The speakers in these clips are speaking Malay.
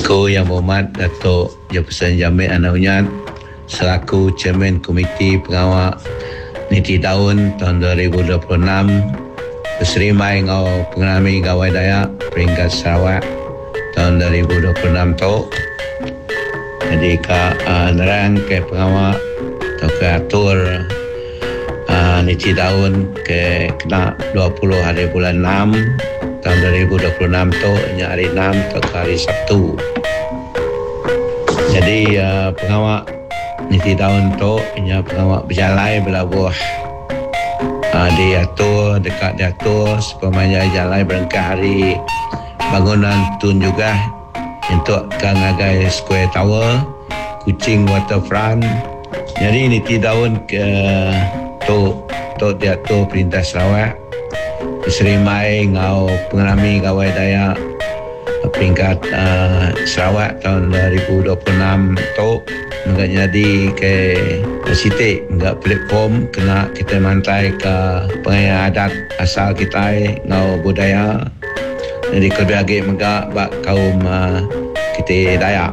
Aku Yang Berhormat Datuk Jefferson Jamil Anaunyat selaku Chairman Komiti Pengawal Niti Daun tahun 2026 berserimai ngau pengalami gawai Dayak peringkat Sarawak tahun 2026 tu. Jadi nerang ke pengawal atau ke atur Niti Daun ke kena 20 hari bulan 6 tahun 2026 tu, hari 6 atau hari Sabtu. Jadi pengawal Niti Daun tu pengawal berjalan berlabuh diatur dekat diatur supaya jalan berengkah hari bangunan tun juga untuk Kangagai Square Tower, Kuching Waterfront. Jadi Niti Daun ke tu diatur Perintah Sarawak diserimai ngau pengalami gawai Dayak peringkat Sarawak tahun 2026 tu enggak jadi ke sitik enggak platform kena kita mantai ke pengaya adat asal kita ngau budaya. Jadi kelebih enggak bak kaum kita Dayak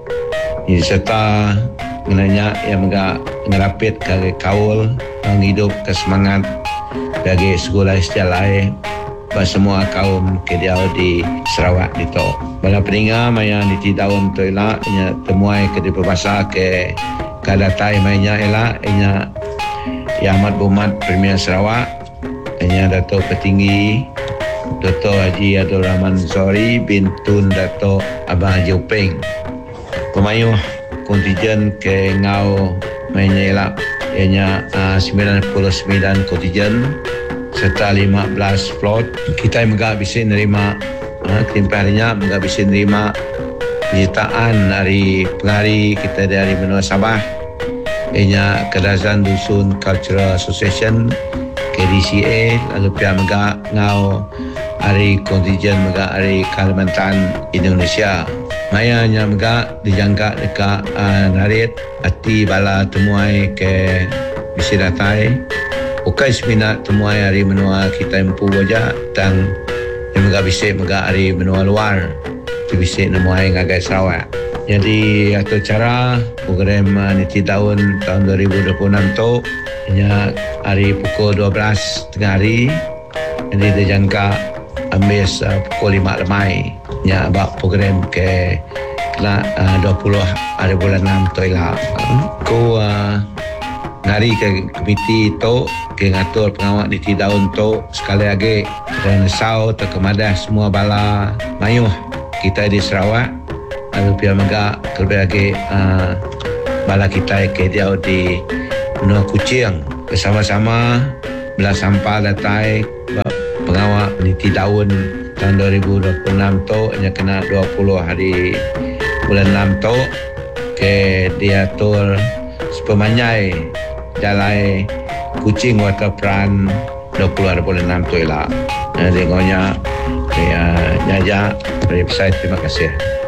ini serta mengenanya yang enggak ngerapit ke kaul menghidup ke semangat bagi sekolah sejalai bagi semua kaum kediau di Sarawak itu. Bala peninga maya Niti Daun tu elak nya temuai ke di berbahasa ke kadatai mainnya elak nya Yang Amat Berhormat Premier Sarawak nya Dato' Petinggi Dr. Haji Abdul Rahman Zori bin Tun Dato' Abang Haji Upeng. Pemayuh kontijen ke ngau mainnya elak ianya 99 kontijen serta 15 float. Kita enggak bisa nerima ketimpahnya enggak bisa nerima penyertaan dari pengari kita dari benua Sabah ianya Kedazan Dusun Cultural Association KDCA, lalu pihak enggak ngau hari kontijen enggak hari Kalimantan Indonesia. Mayanya enggak dijangka dekat narit hati bala temuai ke bisi datai ukai seminat temuai hari menua kita empu wajah dan yang enggak bisa enggak hari menua luar tu bisa nemuai ngagai Sarawak. Jadi atau cara program Niti Daun tahun 2026 tu nya hari pukul 12 tengah hari, jadi dijangka ambil pukul 5 lemai nya abak program ke kena 20 hari bulan 6 tu ilah ku ngari ke komiti tu ke ngatur pengawal Niti Daun tu sekali lagi dan sau terkemadah semua bala mayuh kita di Sarawak lalu pihak megak terlebih lagi bala kita ke dia di benua Kuching bersama-sama belah sampah datai pengawal Niti Daun tahun 2026 tu hanya kena 20 hari bulan 6 tu ke diatur sepemanyai jalai Kuching Waterfront 20 hari bulan 6 tu lah. Dengonya nyajak dari website. Terima kasih.